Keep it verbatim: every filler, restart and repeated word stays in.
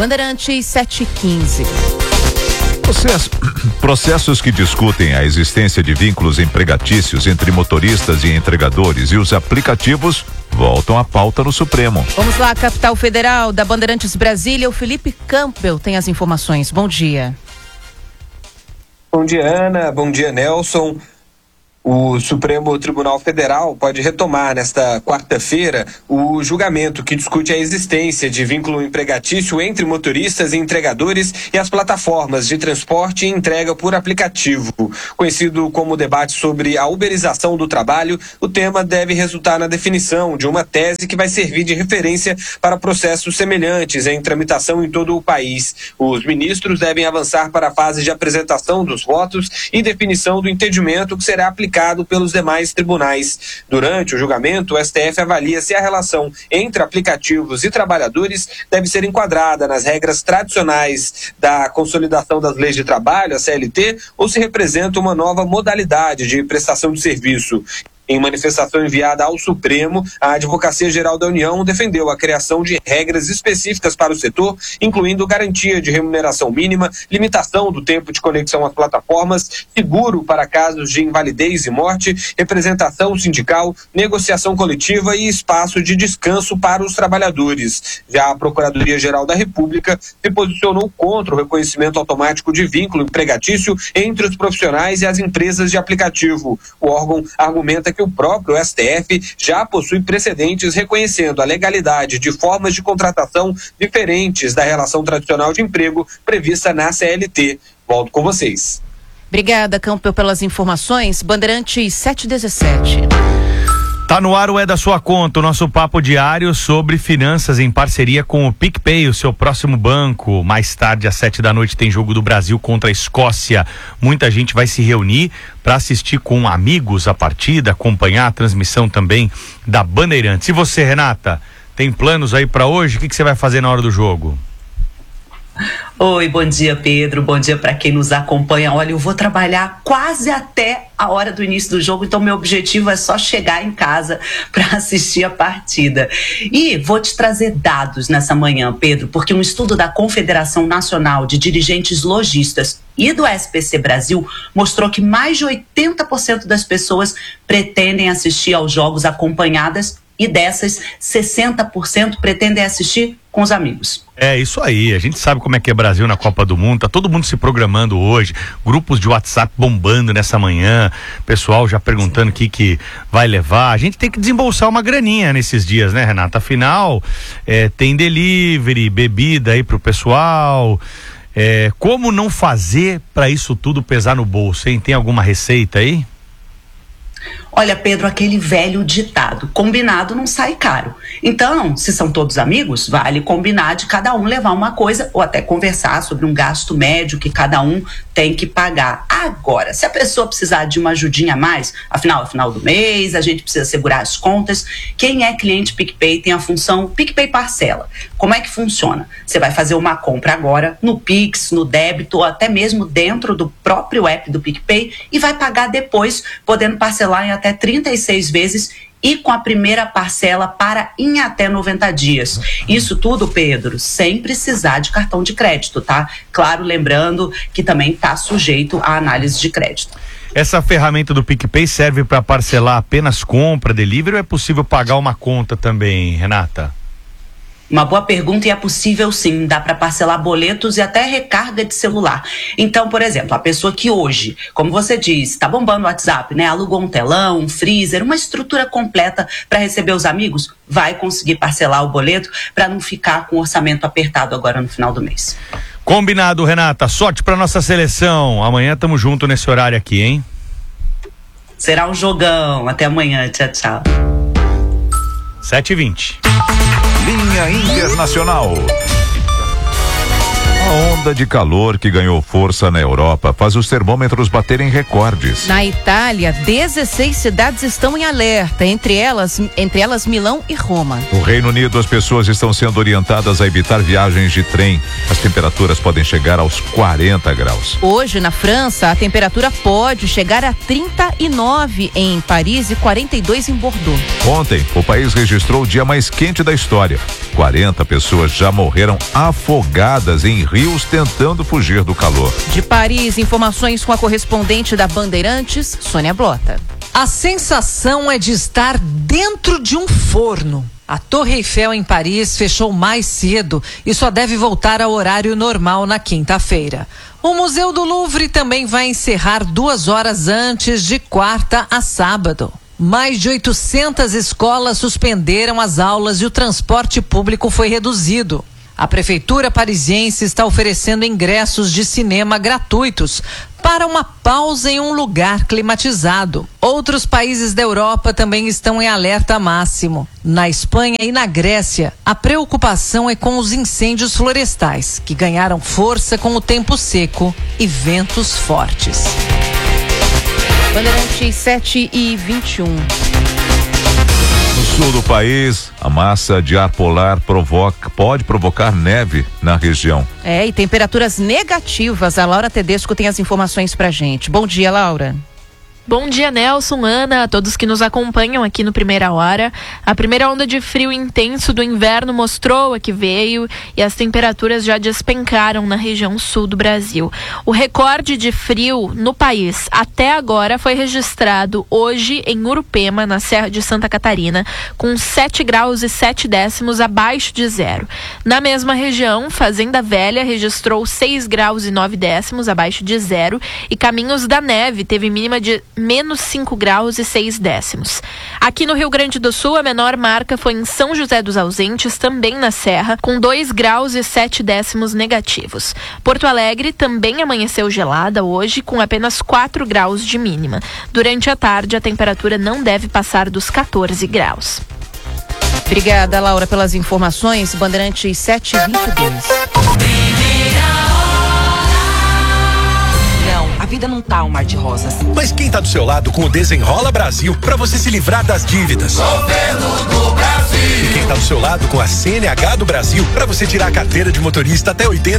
Bandeirantes sete e quinze. Processo, processos que discutem a existência de vínculos empregatícios entre motoristas e entregadores e os aplicativos voltam à pauta no Supremo. Vamos lá, capital federal da Bandeirantes Brasília, o Felipe Campbell tem as informações. Bom dia. Bom dia, Ana. Bom dia, Nelson. O Supremo Tribunal Federal pode retomar nesta quarta-feira o julgamento que discute a existência de vínculo empregatício entre motoristas e entregadores e as plataformas de transporte e entrega por aplicativo. Conhecido como debate sobre a uberização do trabalho, o tema deve resultar na definição de uma tese que vai servir de referência para processos semelhantes em tramitação em todo o país. Os ministros devem avançar para a fase de apresentação dos votos e definição do entendimento que será aplicado pelos demais tribunais. Durante o julgamento, o S T F avalia se a relação entre aplicativos e trabalhadores deve ser enquadrada nas regras tradicionais da Consolidação das Leis de Trabalho, a C L T, ou se representa uma nova modalidade de prestação de serviço. Em manifestação enviada ao Supremo, a Advocacia Geral da União defendeu a criação de regras específicas para o setor, incluindo garantia de remuneração mínima, limitação do tempo de conexão às plataformas, seguro para casos de invalidez e morte, representação sindical, negociação coletiva e espaço de descanso para os trabalhadores. Já a Procuradoria-Geral da República se posicionou contra o reconhecimento automático de vínculo empregatício entre os profissionais e as empresas de aplicativo. O órgão argumenta que o próprio S T F já possui precedentes reconhecendo a legalidade de formas de contratação diferentes da relação tradicional de emprego prevista na C L T. Volto com vocês. Obrigada, Campbell, pelas informações. Bandeirantes sete e dezessete. Tá no ar o É da Sua Conta, o nosso papo diário sobre finanças em parceria com o PicPay, o seu próximo banco. Mais tarde, às sete da noite, tem jogo do Brasil contra a Escócia. Muita gente vai se reunir para assistir com amigos a partida, acompanhar a transmissão também da Bandeirantes. E você, Renata, tem planos aí para hoje? O que, que você vai fazer na hora do jogo? Oi, bom dia, Pedro, bom dia para quem nos acompanha. Olha, eu vou trabalhar quase até a hora do início do jogo, então meu objetivo é só chegar em casa para assistir a partida. E vou te trazer dados nessa manhã, Pedro, porque um estudo da Confederação Nacional de Dirigentes Lojistas e do S P C Brasil mostrou que mais de oitenta por cento das pessoas pretendem assistir aos jogos acompanhadas e dessas, sessenta por cento pretendem assistir com os amigos. É isso aí, a gente sabe como é que é Brasil na Copa do Mundo, tá todo mundo se programando hoje, grupos de WhatsApp bombando nessa manhã, pessoal já perguntando o que que vai levar. A gente tem que desembolsar uma graninha nesses dias, né, Renata? Afinal, é, tem delivery, bebida aí pro pessoal. É, como não fazer para isso tudo pesar no bolso, hein? Tem alguma receita aí? Olha, Pedro, aquele velho ditado, combinado não sai caro. Então, se são todos amigos, vale combinar de cada um levar uma coisa ou até conversar sobre um gasto médio que cada um tem que pagar. Agora, se a pessoa precisar de uma ajudinha a mais, afinal, é final do mês, a gente precisa segurar as contas, quem é cliente PicPay tem a função PicPay Parcela. Como é que funciona? Você vai fazer uma compra agora no Pix, no débito ou até mesmo dentro do próprio app do PicPay e vai pagar depois, podendo parcelar em até trinta e seis vezes e com a primeira parcela para em até noventa dias. Isso tudo, Pedro, sem precisar de cartão de crédito, tá? Claro, lembrando que também está sujeito à análise de crédito. Essa ferramenta do PicPay serve para parcelar apenas compra, delivery, ou é possível pagar uma conta também, Renata? Uma boa pergunta, e é possível sim, dá para parcelar boletos e até recarga de celular. Então, por exemplo, a pessoa que hoje, como você disse, está bombando o WhatsApp, né? Alugou um telão, um freezer, uma estrutura completa para receber os amigos, vai conseguir parcelar o boleto para não ficar com o orçamento apertado agora no final do mês. Combinado, Renata. Sorte para nossa seleção. Amanhã estamos juntos nesse horário aqui, hein? Será um jogão. Até amanhã. Tchau, tchau. sete e vinte. Linha Internacional. onda de calor que ganhou força na Europa faz os termômetros baterem recordes. Na Itália, dezesseis cidades estão em alerta, entre elas, entre elas Milão e Roma. No Reino Unido, as pessoas estão sendo orientadas a evitar viagens de trem. As temperaturas podem chegar aos quarenta graus. Hoje, na França, a temperatura pode chegar a trinta e nove em Paris e quarenta e dois em Bordeaux. Ontem, o país registrou o dia mais quente da história. quarenta pessoas já morreram afogadas em rios tentando fugir do calor. De Paris, informações com a correspondente da Bandeirantes, Sônia Blota. A sensação é de estar dentro de um forno. A Torre Eiffel em Paris fechou mais cedo e só deve voltar ao horário normal na quinta-feira. O Museu do Louvre também vai encerrar duas horas antes de quarta a sábado. Mais de oitocentas escolas suspenderam as aulas e o transporte público foi reduzido. A prefeitura parisiense está oferecendo ingressos de cinema gratuitos para uma pausa em um lugar climatizado. Outros países da Europa também estão em alerta máximo. Na Espanha e na Grécia, a preocupação é com os incêndios florestais, que ganharam força com o tempo seco e ventos fortes. Bandeirantes sete e vinte e um. No sul do país, a massa de ar polar provoca, pode provocar neve na região. É, e temperaturas negativas. A Laura Tedesco tem as informações pra gente. Bom dia, Laura. Bom dia, Nelson, Ana, a todos que nos acompanham aqui no Primeira Hora. A primeira onda de frio intenso do inverno mostrou a que veio e as temperaturas já despencaram na região sul do Brasil. O recorde de frio no país até agora foi registrado hoje em Urupema, na Serra de Santa Catarina, com sete graus e sete décimos abaixo de zero. Na mesma região, Fazenda Velha registrou seis graus e nove décimos abaixo de zero e Caminhos da Neve teve mínima de menos cinco graus e seis décimos. Aqui no Rio Grande do Sul, a menor marca foi em São José dos Ausentes, também na Serra, com dois graus e sete décimos negativos. Porto Alegre também amanheceu gelada hoje, com apenas quatro graus de mínima. Durante a tarde, a temperatura não deve passar dos quatorze graus. Obrigada, Laura, pelas informações. Bandeirantes sete e vinte e dois. A vida não tá um mar de rosas. Mas quem tá do seu lado com o Desenrola Brasil pra você se livrar das dívidas? Governo do Brasil. E quem tá do seu lado com a C N H do Brasil pra você tirar a carteira de motorista até oitenta